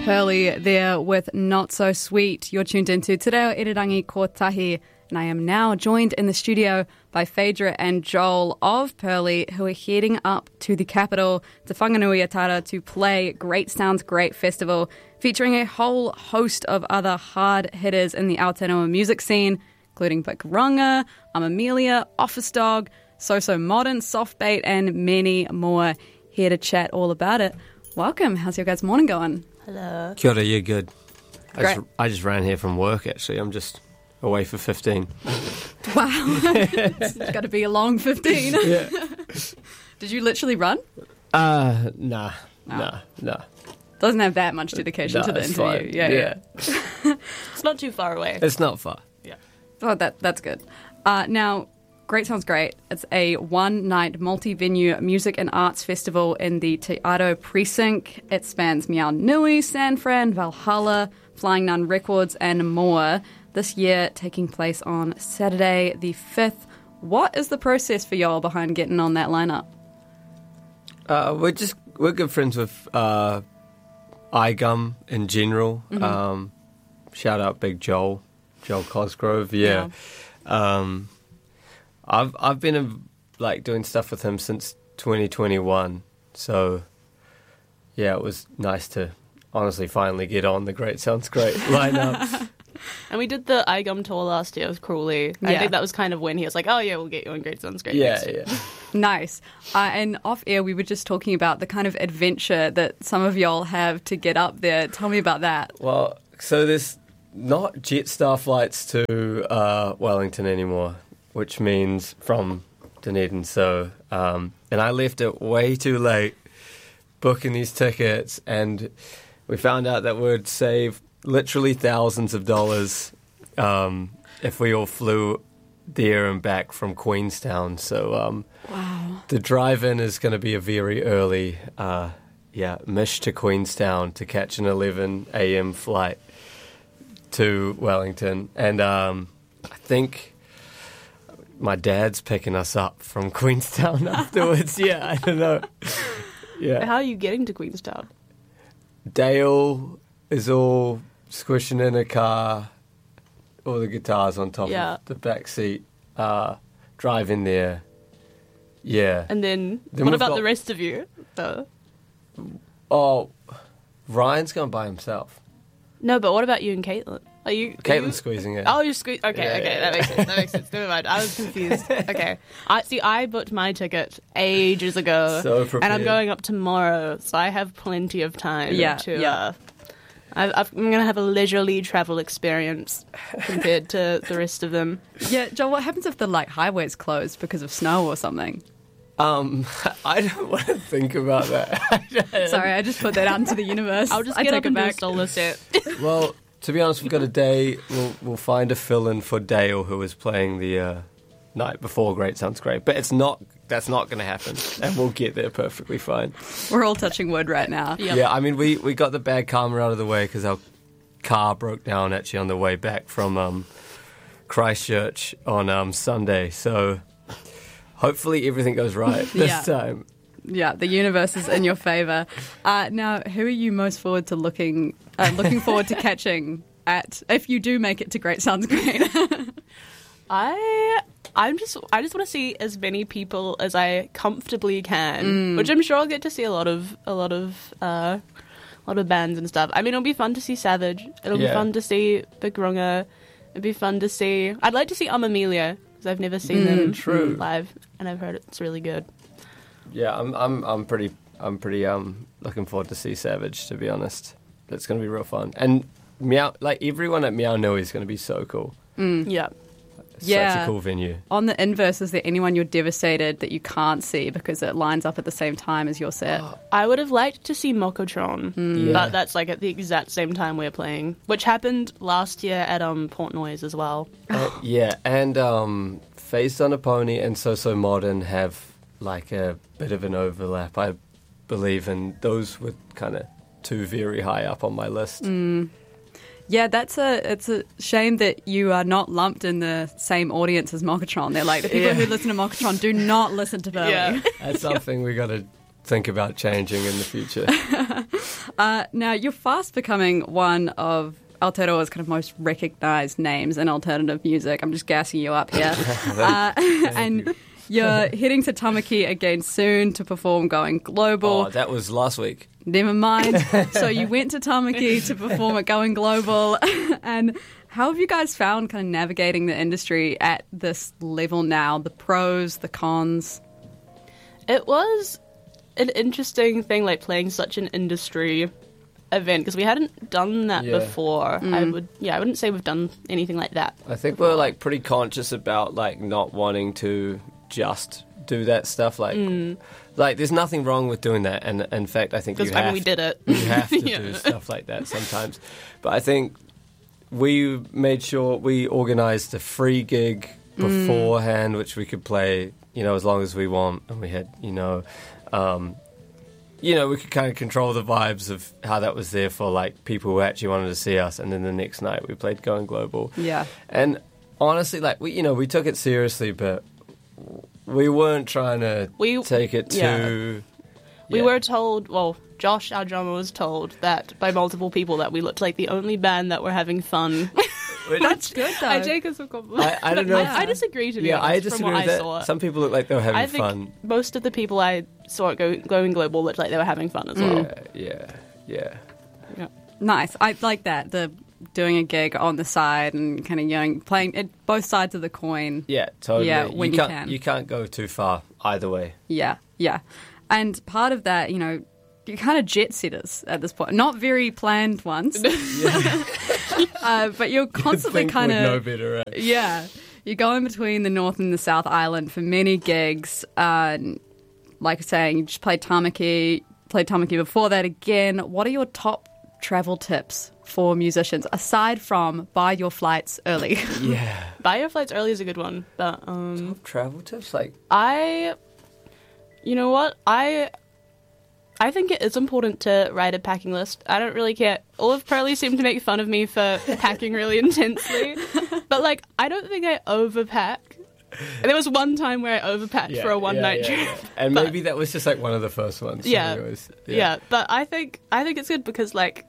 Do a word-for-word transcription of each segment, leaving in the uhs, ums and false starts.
Pearly there with Not So Sweet. You're tuned into Te Reo Irirangi Kotahi, and I am now joined in the studio by Phaedra and Joel of Pearly, who are heading up to the capital, to Whanganui-a-Tara, to play Great Sounds Great Festival, featuring a whole host of other hard hitters in the Aotearoa music scene, including Pikarunga, Amamelia, Office Dog, So So Modern, Softbait, and many more. Here to chat all about it. Welcome. How's your guys' morning going? Hello. Kia ora, you're good. I Great. just, I just ran here from work, actually. I'm just away for fifteen. Wow. It's got to be a long fifteen. Yeah. Did you literally run? Uh, nah, Oh. nah, nah. Doesn't have that much dedication No, to the it's interview. fine. Yeah, yeah. Yeah. It's not too far away. It's not far. Oh, that that's good. Uh, now, Great Sounds Great. It's a one-night multi-venue music and arts festival in the Te Aro precinct. It spans Meow Nui, San Fran, Valhalla, Flying Nun Records, and more. This year, taking place on Saturday the fifth. What is the process for y'all behind getting on that lineup? Uh, we're just, we're good friends with uh, iGum in general. Mm-hmm. Um, shout out Big Joel, Joel Cosgrove. Yeah. Um, I've I've been uh, like doing stuff with him since twenty twenty-one. So yeah, it was nice to honestly finally get on the Great Sounds Great lineup. And we did the iGum tour last year with Crawley. I Yeah. think that was kind of when he was like, oh yeah, we'll get you on Great Sounds Great yeah, next year. yeah. Nice. Uh, and off air, we were just talking about the kind of adventure that some of y'all have to get up there. Tell me about that. Well, so there's not Jetstar flights to uh, Wellington anymore, which means from Dunedin. So, um, and I left it way too late booking these tickets, and we found out that we'd save literally thousands of dollars um, if we all flew there and back from Queenstown. So um, Wow. the drive-in is going to be a very early, uh, yeah, Mish to Queenstown to catch an eleven a.m. flight to Wellington. And um, I think my dad's picking us up from Queenstown afterwards. Yeah, I don't know. Yeah. How are you getting to Queenstown? Dale is all squishing in a car, all the guitars on top Yeah. of the back seat, uh, driving there. Yeah. And then, Then what we've about got- the rest of you? though? Oh, Ryan's going by himself. No, but what about you and Caitlin? Are you? are Caitlin's you- squeezing it. Oh, you're sque- Okay, Yeah, okay, yeah. that makes sense. That makes sense. Never mind. I was confused. Okay, I see. I booked my ticket ages ago, So and prepared. I'm going up tomorrow, so I have plenty of time. Yeah, to. yeah. Uh, I've, I've, I'm going to have a leisurely travel experience compared to the rest of them. Yeah, Joel, what happens if the like highway's closed because of snow or something? Um, I don't want to think about that. Sorry, I just put that out into the universe. I'll just I get take up it and do a back. solo set. Well, to be honest, we've got a day. We'll, we'll find a fill-in for Dale, who is playing the uh, night before Great Sounds Great. But it's not. That's not going to happen, and we'll get there perfectly fine. We're all touching wood right now. Yep. Yeah, I mean, we, we got the bad karma out of the way because our car broke down actually on the way back from um, Christchurch on um, Sunday. So hopefully everything goes right this Yeah. time. Yeah, the universe is in your favour. Uh, now, who are you most forward to looking uh, looking forward to catching at if you do make it to Great Sounds Great? I I'm just I just want to see as many people as I comfortably can, which I'm sure I'll get to see a lot of a lot of uh, a lot of bands and stuff. I mean, it'll be fun to see Savage. It'll be Yeah. fun to see Pikarunga. It'd be fun to see. I'd like to see Amamelia because I've never seen them true. live, and I've heard it's really good. Yeah, I'm I'm I'm pretty I'm pretty um looking forward to see Savage, to be honest. It's going to be real fun. And Meow, like everyone at Meow Nui is going to be so cool. Yeah. It's Yeah. such a cool venue. On the inverse, is there anyone you're devastated that you can't see because it lines up at the same time as your set? I would have liked to see Mokotron, Yeah. but that's like at the exact same time we're playing, which happened last year at um Port Noise as well. Uh, yeah, and um, Phased on a Pony and So So Modern have like a bit of an overlap, I believe, and those were kind of two very high up on my list. Yeah, that's a it's a shame that you are not lumped in the same audience as Mokotron. They're like the people Yeah. who listen to Mokotron do not listen to Burley. Yeah. That's something we got to think about changing in the future. Uh, now, you're fast becoming one of Aotearoa's kind of most recognised names in alternative music. I'm just gassing you up here. uh, and you're heading to Tamaki again soon to perform Going Global. Oh, that was last week. Never mind. So you went to Tamaki to perform at Going Global. And how have you guys found kind of navigating the industry at this level now? The pros, the cons? It was an interesting thing, like playing such an industry event, because we hadn't done that Yeah. before. I would, yeah, I wouldn't say we've done anything like that. I think we're like pretty conscious about like not wanting to just do that stuff. Like, like there's nothing wrong with doing that, and in fact, I think you Because I have mean, we did it. you have to Yeah. do stuff like that sometimes. But I think we made sure we organised a free gig beforehand, which we could play, you know, as long as we want, and we had, you know. Um, you know, we could kind of control the vibes of how that was there for, like, people who actually wanted to see us. And then the next night we played Going Global. Yeah. And honestly, like, we, you know, we took it seriously, but we weren't trying to We- take it too... We yeah. were told, well, Josh, our drummer, was told that by multiple people that we looked like the only band that were having fun. That's good, though. I take as a compliment. I, I don't But know. I, if- I disagree, to be yeah, I honest, disagree from what with I that. saw. Some people look like they were having I think fun. most of the people I saw at Go, Going Global looked like they were having fun as well. Yeah, yeah, yeah. Yeah. Nice. I like that. The doing a gig on the side and kind of, you know, playing it, both sides of the coin. Yeah, totally. Yeah, when you can't, can. You can't go too far either way. Yeah, yeah. And part of that, you know, you're kind of jet setters at this point. Not very planned ones. uh, but you're constantly Think kind we'd know of... better, right? Yeah. You're going between the North and the South Island for many gigs. Uh, like I was saying, you just played Tamaki, played Tamaki before that again. What are your top travel tips for musicians, aside from buy your flights early? Yeah. Buy your flights early is a good one, but um, Travel tips? Like, I, you know what, I, I think it is important to write a packing list. I don't really care. All of Pearly seem to make fun of me for packing really intensely, but like I don't think I overpack. There was one time where I overpacked yeah, for a one yeah, night yeah, trip. yeah. And But- maybe that was just like one of the first ones. so Yeah. it was- Yeah. but I think I think it's good because like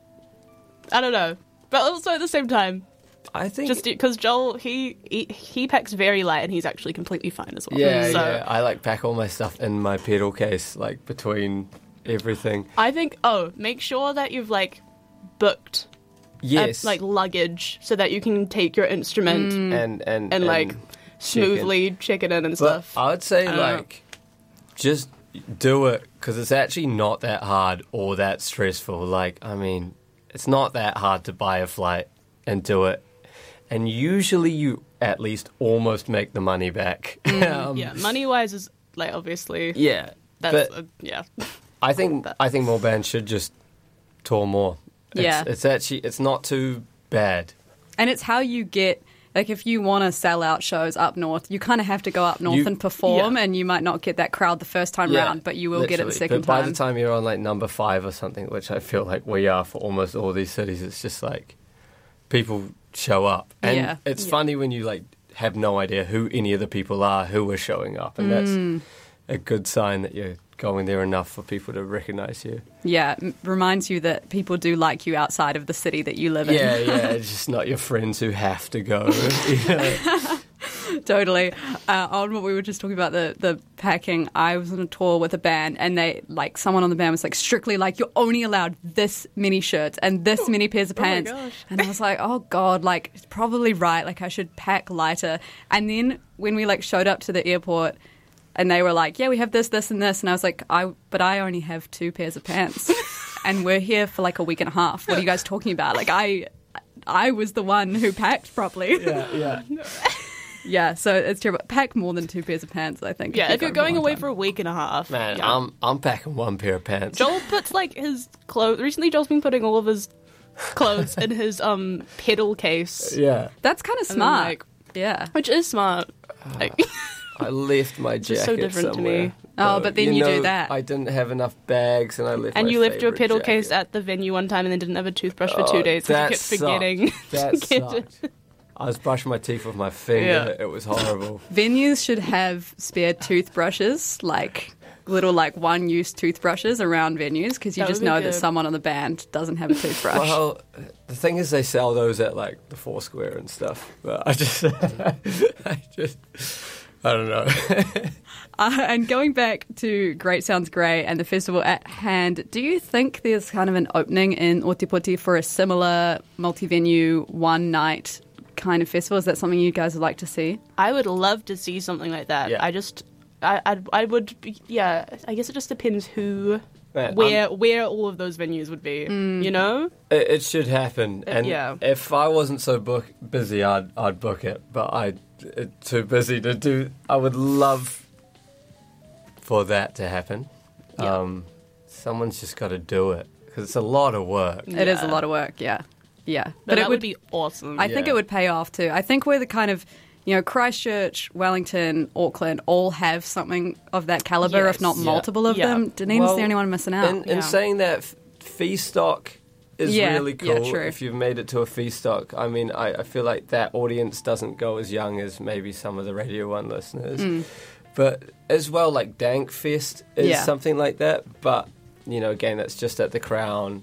I don't know, but also at the same time, I think just because Joel he, he he packs very light and he's actually completely fine as well. Yeah, so yeah. I like pack all my stuff in my pedal case, like between everything. I think oh, make sure that you've like booked Yes, a, like luggage so that you can take your instrument and and and like smoothly check it in and But stuff. I would say I don't know. like just do it because it's actually not that hard or that stressful. Like, I mean, it's not that hard to buy a flight and do it, and usually you at least almost make the money back. um, yeah, money wise is like obviously yeah. that's but uh, yeah. I think But- I think more bands should just tour more. It's, Yeah. it's actually it's not too bad. And it's how you get, like, if you want to sell out shows up north, you kind of have to go up north You- and perform, yeah. and you might not get that crowd the first time Yeah, round, but you will get it the literally. second but by time. the time you're on like number five or something, which I feel like we are for almost all these cities, it's just like people show up, and Yeah. it's Yeah. funny when you like have no idea who any of the people are who are showing up, and Mm. that's a good sign that you're going there enough for people to recognize you. Yeah, m- reminds you that people do like you outside of the city that you live in. Yeah, yeah, it's just not your friends who have to go. You know? Totally. Uh, on what we were just talking about, the, the packing, I was on a tour with a band, and they, like, someone on the band was like, strictly like, you're only allowed this many shirts and this many pairs of Oh my pants. gosh. And I was like, oh God, like, it's probably right. Like, I should pack lighter. And then when we, like, showed up to the airport, and they were like, yeah, we have this, this, and this. And I was like, I, but I only have two pairs of pants. And we're here for like a week and a half. What are you guys talking about? Like, I I was the one who packed properly. yeah, yeah. Yeah, so it's terrible. Pack more than two pairs of pants, I think. Yeah, if you're going a long away time. for a week and a half. Man, yeah. I'm I'm packing one pair of pants. Joel puts like his clothes. Recently, Joel's been putting all of his clothes in his um pedal case, Yeah, That's kind of And then, smart. like- yeah. which is smart. Like, I left my just jacket so different to me. somewhere. Oh, So, but then you do know, that. I didn't have enough bags, and I left. and my you left your favourite pedal jacket. case at the venue one time and then didn't have a toothbrush for Oh, two days because that you kept forgetting. sucked. That to get it. sucked. I was brushing my teeth with my finger. Yeah. It was horrible. Venues should have spare toothbrushes, like, little like one-use toothbrushes around venues because you That just would be know that good. someone on the band doesn't have a toothbrush. Well, the thing is, they sell those at like the Foursquare and stuff. But I just, I just, I don't know. Uh, and going back to Great Sounds Great and the festival at hand, do you think there's kind of an opening in Otepoti for a similar multi-venue, one-night kind of festival? Is that something you guys would like to see? I would love to see something like that. Yeah. I just, I, I, I would, be- yeah. I guess it just depends who, Man, where, I'm- where all of those venues would be. You know? It, it should happen, and yeah. if I wasn't so book busy, I'd I'd book it. But I it, too busy to do. I would love for that to happen. Yeah. Um, someone's just got to do it because it's a lot of work. It is a Yeah. lot of work, yeah. Yeah. But, But that it would would be awesome. I think Yeah. it would pay off too. I think we're the kind of, you know, Christchurch, Wellington, Auckland all have something of that caliber, Yes. if not Yeah. multiple of Yeah. them. Dunedin's Well, the only one missing out. In, in Yeah. saying that, f- fee stock is Yeah, really yeah, cool. true. If you've made it to a fee stock, I mean, I, I feel like that audience doesn't go as young as maybe some of the Radio One listeners. Mm. But as well, like Dank Fest is Yeah. something like that. But you know, again, that's just at the Crown.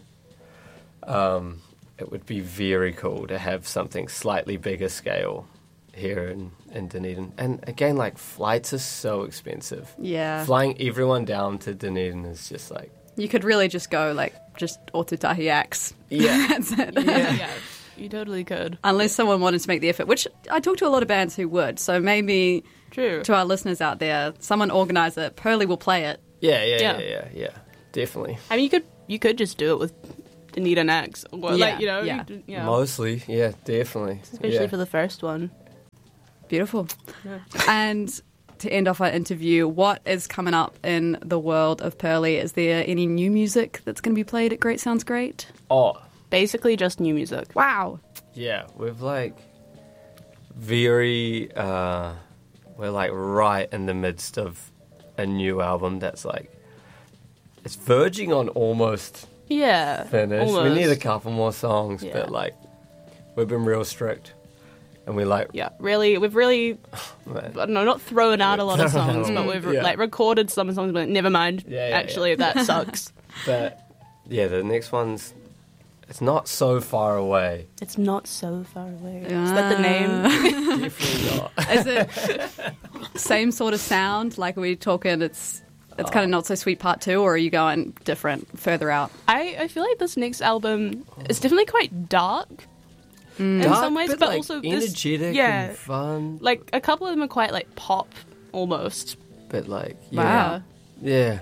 Um, it would be very cool to have something slightly bigger scale here in, in Dunedin. And again, like flights are so expensive. yeah. Flying everyone down to Dunedin is just like, You could really just go like just Otutahi acts. yeah. That's it. yeah, yeah, you totally could. Unless someone wanted to make the effort, which I talk to a lot of bands who would. So maybe True. to our listeners out there, someone organise it. Pearly will play it. Yeah, yeah, yeah, Yeah. yeah, yeah, definitely. I mean, you could, you could just do it with Dunedin acts, or Yeah, like you know, yeah. you d- yeah. Mostly, yeah, definitely. especially yeah. for the first one. Beautiful. Yeah. And to end off our interview, what is coming up in the world of Pearly? Is there any new music that's going to be played at Great Sounds Great? Oh, Basically, just new music. Wow. yeah, we've like very, uh, we're like right in the midst of a new album that's like, it's verging on almost Yeah, finished. almost. We need a couple more songs, Yeah. but like, we've been real strict. And we like, Yeah, really, we've really, man, I don't know, not thrown out a lot of songs, but we've Yeah. like recorded some songs. But never mind. Yeah, yeah, Actually, that sucks. but yeah, the next one's, it's not so far away. It's not so far away. Is that the name? Definitely not. Is it same sort of sound? Like, are we talking it's it's kind of Not So Sweet Part two, or are you going different, further out? I, I feel like this next album is definitely quite dark in Dark, some ways, but, like, also this- energetic yeah, and fun. like a couple of them are quite like pop almost. But like, yeah, Wow. yeah.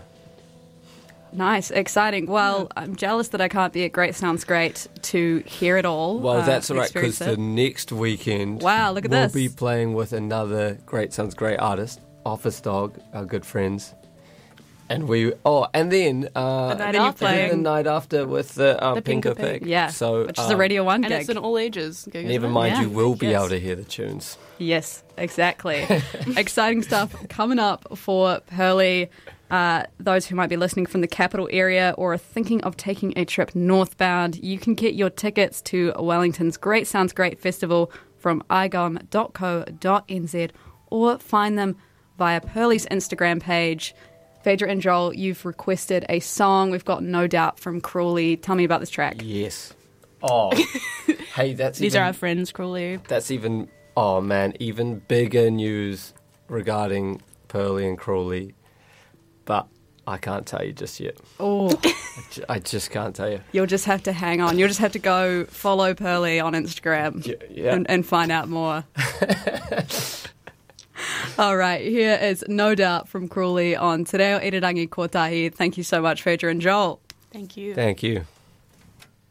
Nice, exciting. Well, I'm jealous that I can't be at Great Sounds Great to hear it all. Well, uh, that's all right because experience the it. next weekend, Wow, look at we'll this. be playing with another Great Sounds Great artist, Office Dog, our good friends, and we. Oh, and then uh, The night then you're after. playing- the night after with the, uh, The Pinker Pinker Pig. Pig. Yeah, so which is a um, Radio One And gig. it's an all ages gig. Never isn't it? mind, Yeah. you will be Yes. able to hear the tunes. Yes, exactly. Exciting stuff coming up for Pearly. Uh, those who might be listening from the capital area or are thinking of taking a trip northbound, you can get your tickets to Wellington's Great Sounds Great Festival from i g o m dot co dot n z or find them via Pearly's Instagram page. Phaedra and Joel, you've requested a song. We've got No Doubt from Cruelly. Tell me about this track. Yes. Oh, hey, that's These even, are our friends, Cruelly. That's even. Oh man, even bigger news regarding Pearly and Crawley, but I can't tell you just yet. Oh, I ju- I just can't tell you. you'll just have to hang on. You'll just have to go follow Pearly on Instagram. Yeah, yeah. And, and find out more. All right, here is No Doubt from Cruelly on Te Reo Irirangi Kotahi. Thank you so much, Phaedra and Joel. Thank you. Thank you.